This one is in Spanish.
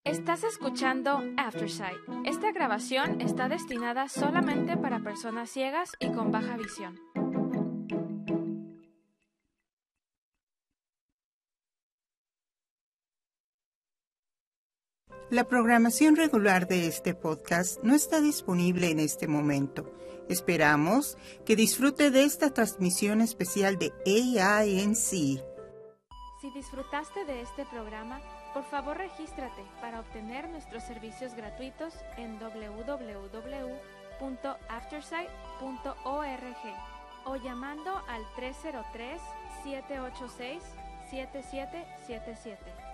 Estás escuchando Aftersight. Esta grabación está destinada solamente para personas ciegas y con baja visión. La programación regular de este podcast no está disponible en este momento. Esperamos que disfrute de esta transmisión especial de AINC. Si disfrutaste de este programa, por favor regístrate para obtener nuestros servicios gratuitos en www.aftersight.org o llamando al 303-786-7777.